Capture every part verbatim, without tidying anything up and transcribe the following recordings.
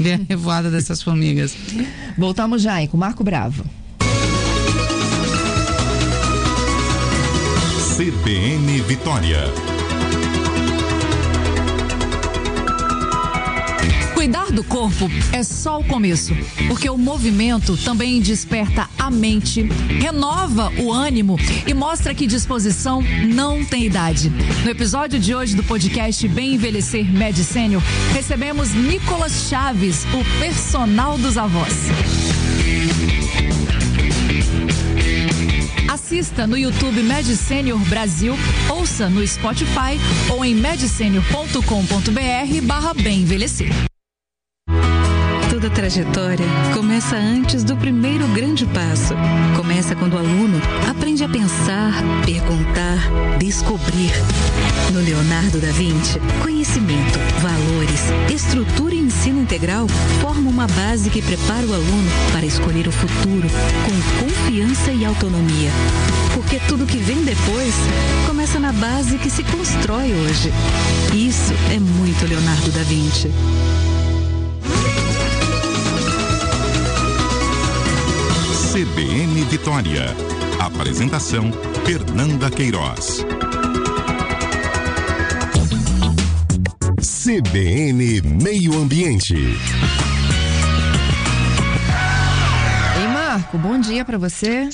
ver a revoada dessas formigas. Voltamos já, hein, com Marco Bravo. C B N Vitória. Cuidar do corpo é só o começo, porque o movimento também desperta a mente, renova o ânimo e mostra que disposição não tem idade. No episódio de hoje do podcast Bem Envelhecer Med Senior, recebemos Nicolas Chaves, o personal dos avós. Assista no YouTube Med Senior Brasil, ouça no Spotify ou em medsenior ponto com ponto br barra bem envelhecer. Toda trajetória começa antes do primeiro grande passo. Começa quando o aluno aprende a pensar, perguntar, descobrir. No Leonardo da Vinci, conhecimento, valores, estrutura e ensino integral formam uma base que prepara o aluno para escolher o futuro com confiança e autonomia. Porque tudo que vem depois começa na base que se constrói hoje. Isso é muito Leonardo da Vinci. C B N Vitória. Apresentação: Fernanda Queiroz. C B N Meio Ambiente. Ei, Marco, bom dia para você.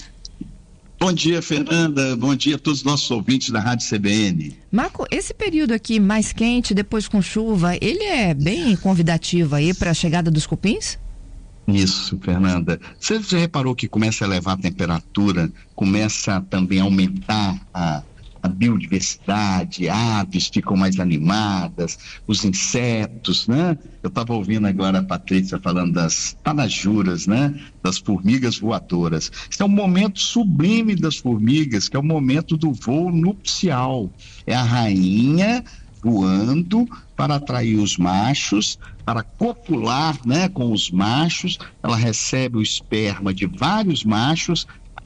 Bom dia, Fernanda. Bom dia a todos os nossos ouvintes da Rádio C B N. Marco, esse período aqui mais quente, depois com chuva, ele é bem convidativo aí para a chegada dos cupins? Isso, Fernanda. Você já reparou que começa a elevar a temperatura, começa também a aumentar a, a biodiversidade, aves ficam mais animadas, os insetos, né? Eu estava ouvindo agora a Patrícia falando das tanajuras, né? Das formigas voadoras. Esse é um momento sublime das formigas, que é o momento do voo nupcial. É a rainha voando para atrair os machos, para copular, né, com os machos. Ela recebe o esperma de vários machos,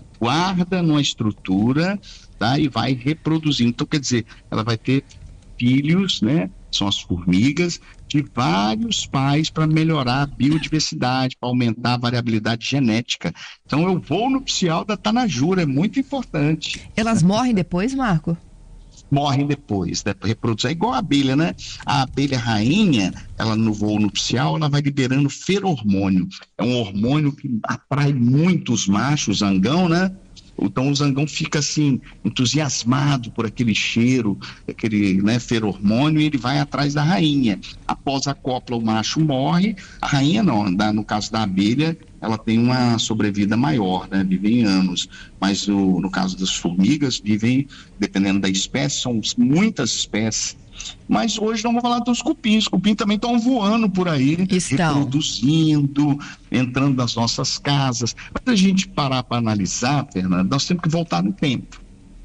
guarda numa estrutura, tá, e vai reproduzindo. Então, quer dizer, ela vai ter filhos, né, são as formigas, de vários pais para melhorar a biodiversidade, para aumentar a variabilidade genética. Então, é o voo nupcial da tanajura, é muito importante. Elas morrem depois, Marco? Morrem depois, né? Reproduzir. É igual a abelha, né? A abelha rainha, ela no voo nupcial, ela vai liberando feromônio. É um hormônio que atrai muito os machos, o zangão, né? Então o zangão fica assim, entusiasmado por aquele cheiro, aquele, né, feromônio, e ele vai atrás da rainha. Após a cópula, o macho morre, a rainha não, no caso da abelha, ela tem uma sobrevida maior, né? Vivem anos, mas o, no caso das formigas, vivem, dependendo da espécie, são muitas espécies. Mas hoje não vou falar dos cupins, os cupins também estão voando por aí, estão reproduzindo, entrando nas nossas casas. Para a gente parar para analisar, Fernanda, nós temos que voltar no tempo.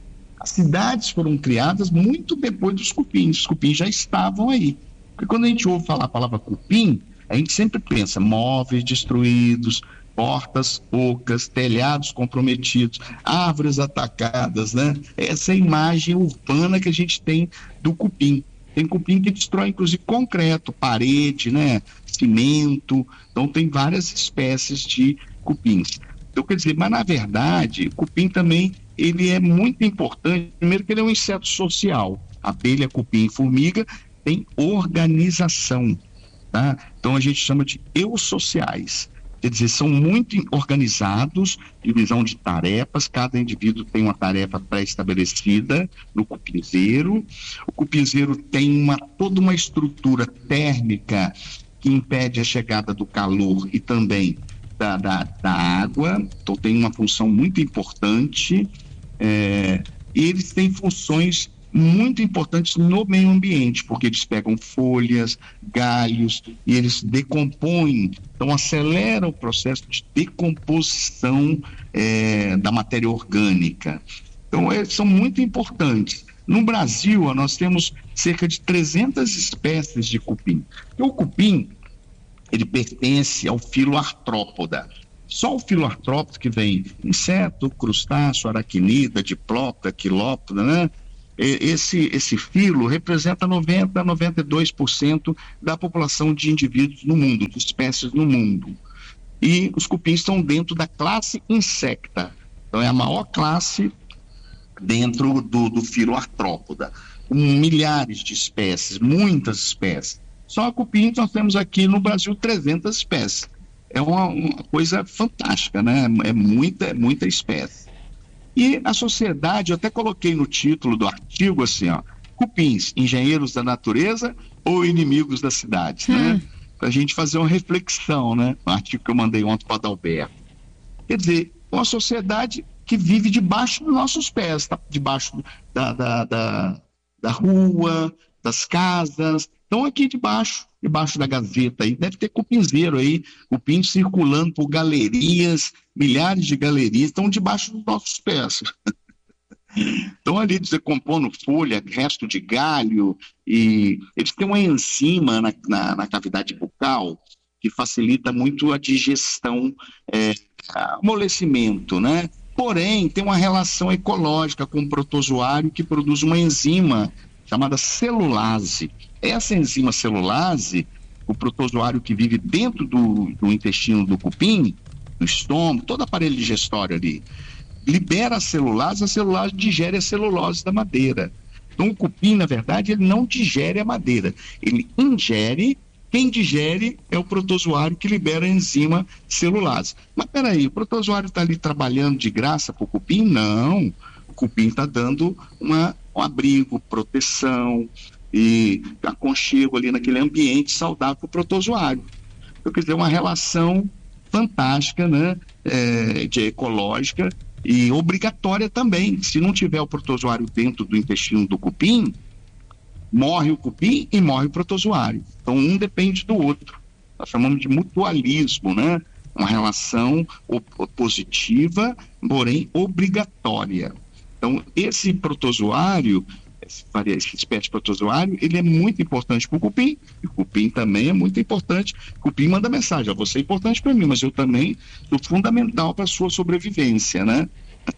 As cidades foram criadas muito depois dos cupins, os cupins já estavam aí. Porque quando a gente ouve falar a palavra cupim, a gente sempre pensa móveis destruídos, portas ocas, telhados comprometidos, árvores atacadas, né? Essa é a imagem urbana que a gente tem do cupim. Tem cupim que destrói, inclusive, concreto, parede, né? Cimento. Então, tem várias espécies de cupins. Então, quer dizer, mas na verdade, o cupim também, ele é muito importante. Primeiro que ele é um inseto social. Abelha, cupim e formiga tem organização, tá? Então, a gente chama de eusociais. Quer dizer, são muito organizados, divisão de tarefas, cada indivíduo tem uma tarefa pré-estabelecida no cupinzeiro. O cupinzeiro tem uma, toda uma estrutura térmica que impede a chegada do calor e também da, da, da água, então tem uma função muito importante. É, e eles têm funções muito importantes no meio ambiente, porque eles pegam folhas, galhos e eles decompõem, então acelera o processo de decomposição é, da matéria orgânica. Então eles são muito importantes. No Brasil, nós temos cerca de trezentas espécies de cupim. E o cupim, ele pertence ao filo Artrópoda. Só o filo Artrópoda, que vem inseto, crustáceo, aracnida, diplóptera, quilóptera, né? esse, esse filo representa noventa, noventa e dois por cento da população de indivíduos no mundo, de espécies no mundo. E os cupins estão dentro da classe insecta. Então é a maior classe dentro do, do filo artrópoda, com milhares de espécies, muitas espécies. Só cupins nós temos aqui no Brasil trezentas espécies. É uma, uma coisa fantástica, né? É muita, é muita espécie. E a sociedade, eu até coloquei no título do artigo assim, ó, cupins, engenheiros da natureza ou inimigos da cidade, hum. né? Para a gente fazer uma reflexão, né? Um artigo que eu mandei ontem para o Adalberto. Quer dizer, uma sociedade que vive debaixo dos nossos pés, tá? Debaixo da, da, da, da rua, das casas, estão aqui debaixo, debaixo da gazeta aí, deve ter cupinzeiro aí, cupim circulando por galerias, milhares de galerias, estão debaixo dos nossos pés. Estão ali decompondo folha, resto de galho, e eles têm uma enzima na, na, na cavidade bucal que facilita muito a digestão, é, amolecimento, né? Porém, tem uma relação ecológica com o protozoário que produz uma enzima chamada celulase. Essa enzima celulase, o protozoário que vive dentro do, do intestino do cupim, no estômago, todo aparelho digestório ali, libera a celulase, a celulase digere a celulose da madeira. Então o cupim, na verdade, ele não digere a madeira, ele ingere. Quem digere é o protozoário que libera a enzima celulase. Mas peraí, o protozoário está ali trabalhando de graça para o cupim? Não, o cupim está dando uma, um abrigo, proteção e aconchego ali naquele ambiente saudável para o protozoário. Então, quer dizer, uma relação fantástica, né, é, de ecológica e obrigatória também. Se não tiver o protozoário dentro do intestino do cupim, morre o cupim e morre o protozoário. Então um depende do outro. Nós chamamos de mutualismo, né? Uma relação positiva, porém obrigatória. Então esse protozoário, essa espécie de protozoário, ele é muito importante para o cupim, e o cupim também é muito importante. O cupim manda mensagem, ó, você é importante para mim, mas eu também sou fundamental para a sua sobrevivência, né?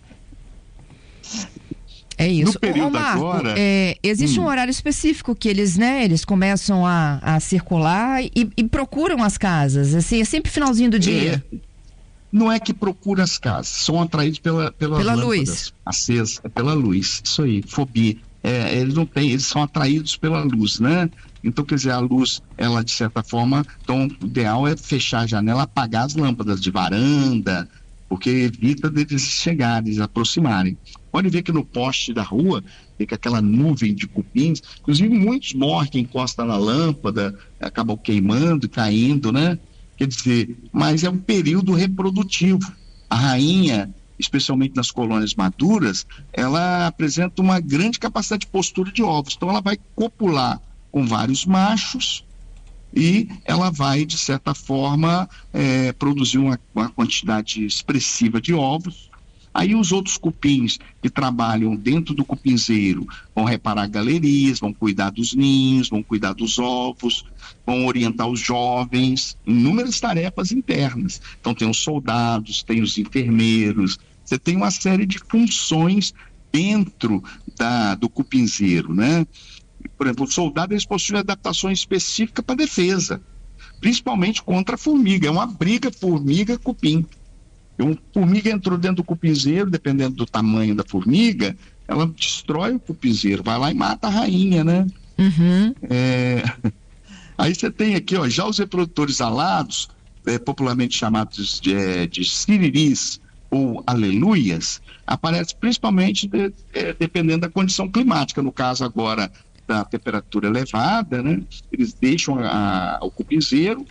É isso. No período Ô, Marco, agora, é, existe hum. um horário específico que eles, né, eles começam a, a circular e, e procuram as casas, assim, é sempre finalzinho do dia. É, não é que procura as casas, são atraídos pela, pelas pela lâmpadas luz. acesas, é pela luz, isso aí, fobia. É, eles não têm, eles são atraídos pela luz, né? Então, quer dizer, a luz, ela de certa forma, então o ideal é fechar a janela, apagar as lâmpadas de varanda, porque evita deles chegarem, eles aproximarem. Pode ver que no poste da rua fica aquela nuvem de cupins, inclusive muitos morrem que encostam na lâmpada, acabam queimando, caindo, né? Quer dizer, mas é um período reprodutivo. A rainha, especialmente nas colônias maduras, ela apresenta uma grande capacidade de postura de ovos, então ela vai copular com vários machos e ela vai, de certa forma, é, produzir uma, uma quantidade expressiva de ovos. Aí os outros cupins que trabalham dentro do cupinzeiro vão reparar galerias, vão cuidar dos ninhos, vão cuidar dos ovos, vão orientar os jovens, inúmeras tarefas internas. Então tem os soldados, tem os enfermeiros, você tem uma série de funções dentro da, do cupinzeiro, né? Por exemplo, o soldado, eles possuem adaptações específicas para defesa, principalmente contra a formiga, é uma briga formiga-cupim. Uma formiga entrou dentro do cupinzeiro, dependendo do tamanho da formiga, ela destrói o cupinzeiro, vai lá e mata a rainha, né? Uhum. É... Aí você tem aqui, ó, já os reprodutores alados, é, popularmente chamados de, de siriris ou aleluias, aparecem principalmente de, é, dependendo da condição climática. No caso agora da temperatura elevada, né? Eles deixam a, a, o cupinzeiro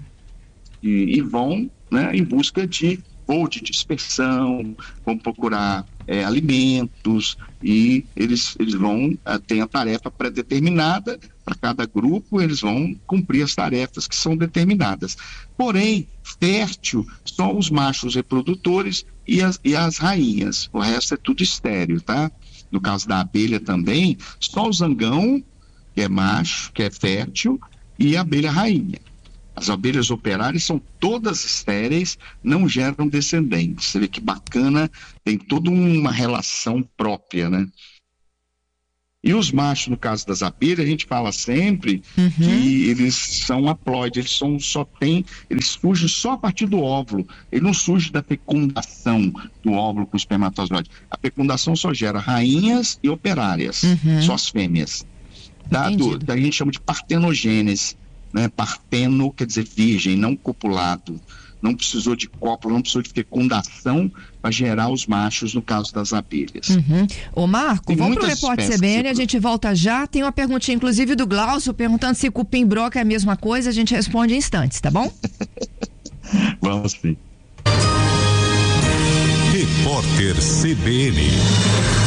e, e vão, né, em busca de ou de dispersão, vão procurar é, alimentos e eles, eles vão, tem a tarefa pré-determinada para cada grupo, eles vão cumprir as tarefas que são determinadas. Porém, fértil são os machos reprodutores e as, e as rainhas, o resto é tudo estéril, tá? No caso da abelha também, só o zangão, que é macho, que é fértil, e a abelha rainha. As abelhas operárias são todas estéreis, não geram descendentes. Você vê que bacana, tem toda uma relação própria, né? E os machos, no caso das abelhas, a gente fala sempre uhum. que eles são haploides, eles são, só tem, eles surgem só a partir do óvulo, ele não surge da fecundação do óvulo com o espermatozoide. A fecundação só gera rainhas e operárias, uhum. só as fêmeas. Da, do, da, a gente chama de partenogênese, né? Parteno quer dizer virgem, não copulado. Não precisou de cópula, não precisou de fecundação para gerar os machos, no caso das abelhas. Uhum. Ô Marco, vamos para o Repórter C B N, a gente volta já. Tem uma perguntinha, inclusive, do Glaucio, perguntando se cupim-broca é a mesma coisa. A gente responde em instantes, tá bom? Vamos sim. Repórter C B N.